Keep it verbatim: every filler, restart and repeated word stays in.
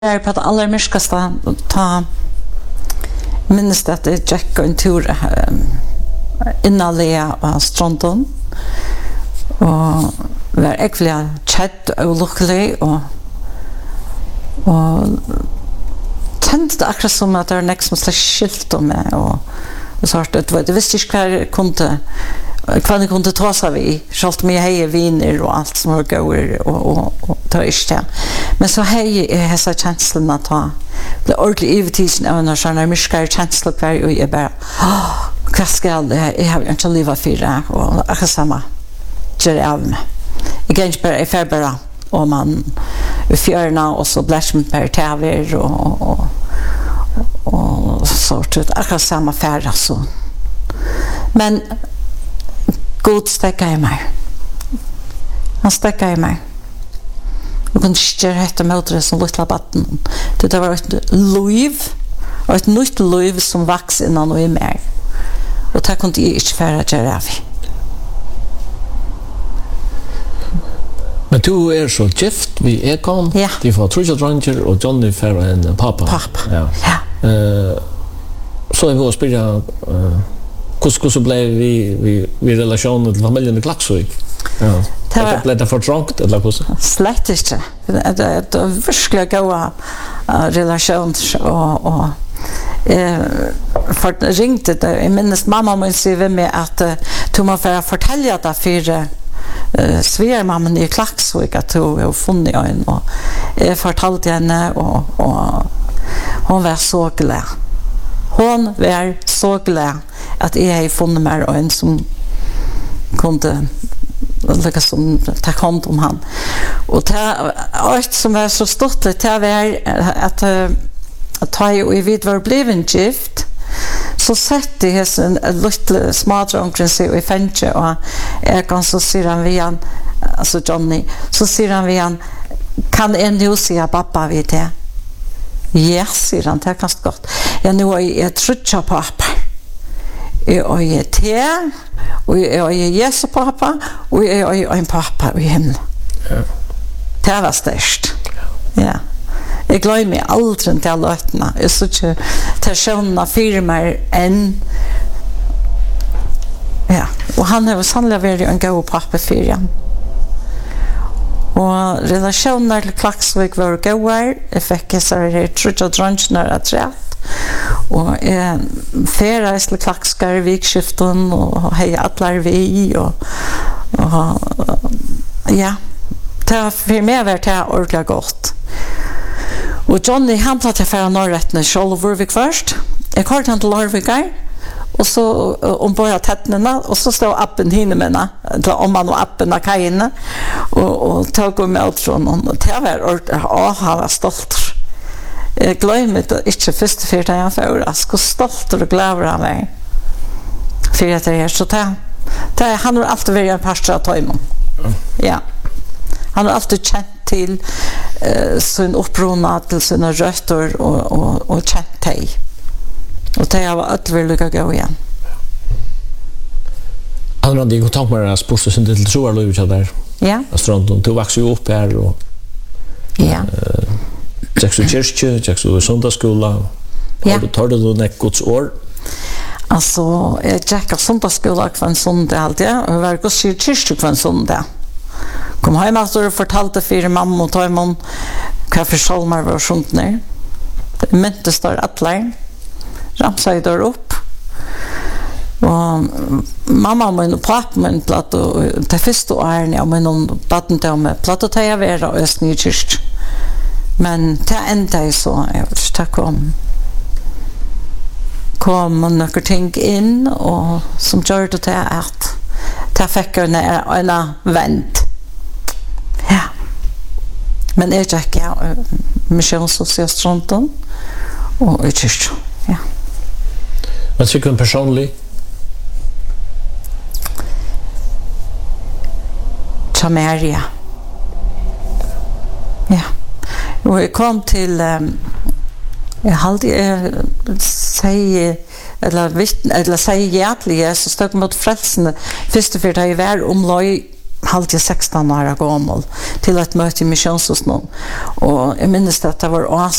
Där på det allra mörkaste ta minst att det gick en tur innan Lea av Strandon och var äckliga chatt och lycklig och och tänkte akkurat som att det var nästa som slags skilt om mig och och så att det var det visste inte kvar kunde kvar kunde ta sig vi skalt med hej viner och allt som var går och och, och ta inte men så hej är dessa känslan att ta det ordentligt övertisen av en sån här myskar känsla kvar och jag bara vad ska jag jag har inte leva för det och akkurat samma gör det av mig jag kan inte bara jag får bara om man fjärna och så blärs man per täver och och och så att akkurat samma färd alltså men God stäcker i mig han stäcker i mig och kan styra hette mot det som lilla batten det var ett liv och ett nytt liv som växer innan och i mig och det kunde jag inte färra göra av Men du är så gift vi Ekon, ja. De får Trisha Dranger och Johnny för en pappa. Pappa, ja. ja. Uh, så är vi och spela uh, hur så blev vi vi vi relationen till familjen i Klaxvik. Ja. Det var blev det för trångt eller hur så? Slett inte. Det det var verkligen goda relationer och och eh för ringte det jag minns mamma måste säga med att du måste fortälja det för Uh, svär mamman i Klaxvik att hon har funnit en och jag fortalte henne och, och hon var så glad hon var så glad att jag har funnit mig en som kunde lika som ta hand om han och det allt som var så stort det var att att ta ju i vid var blivit gift så sett det en lite smartare omkring sig i fängelset och jag kan så säger han vi han alltså Johnny så säger han vi han kan en nu säga pappa vet det ja säger han det är ganska gott jag nu är jag trutcha pappa och jag är te och jag är Jesu pappa och jag är en pappa i himlen ja det var störst ja Jag glömmer mig aldrig till lötna. Jag så inte personerna firmar än. Ja, och han har sannolikt varit en god pappa för igen. Och relationer till Klaxvik var goda. Jag fick så här trutcha drunchnar att rätt. Och jag färdas till Klaxskar vikskiften och hej atlar vi och, och ja, det har för mig varit det ordentligt gott. Och Johnny han tar till för norrrätten Självurvik först. Jag kallar han till Larvikar och så om bara tättnerna och så står appen hinne mena om man och appen kan inne och och tog med ut från och det var åh han var stolt. Jag glömmer det inte först för det jag för att så stolt och glad av mig. För att det är så där. Det han har alltid varit en pastor att ta emot. Ja. Han har alltid känt till uh, sin upprona till sina rötter och, och, och känt dig. Och det har varit väldigt gå igen. Han hade ju kontakt med oss på sin till troarlöv där. Ja. Strandon tog växte ju upp här och ja. Jack så kyrkje, Jack så söndagsskola. Ja. Och tar det då näck Guds år. Alltså, jag Jack söndagsskola kvar söndag alltid. Och var Guds kyrkje kvar söndag. Kom hem efter och fortalte för mamma och Taimon vad för salmer var sjungt ner. Det myntes där atlar. Ramsade där upp. Och mamma och min pappa min platt och det första åren jag med någon baden till med platt och jag var och östnykyrk. Men det enda så jag vet tack om kom några ting in och som gör det till att ta fick en en vänt. Ja. Men jag gick ja missionssocialstranten och i kyrkan. Ja. Vad tycker du personligt? Maria. Ja. Och jag kom till um, jag hade jag säger eller vittne eller säger hjärtligt så stod mot frälsen först för det var om loj halvt sexton år gammal till ett möte i missionshus någon och jag minns att det var